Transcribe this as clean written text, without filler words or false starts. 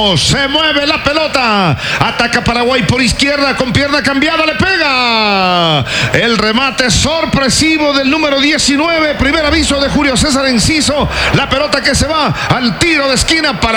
Vamos, se mueve la pelota. Ataca Paraguay por izquierda con pierna cambiada, le pega. El remate sorpresivo del número 19. Primer aviso de Julio César Enciso. La pelota que se va al tiro de esquina para